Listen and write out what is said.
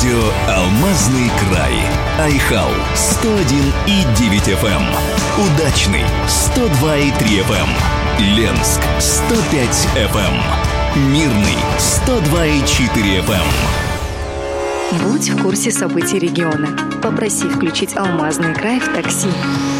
Радио «Алмазный край». Айхал 101,9 FM. Удачный 102,3 FM. Ленск 105 FM. Мирный 102,4 FM. Будь в курсе событий региона. Попроси включить «Алмазный край» в такси.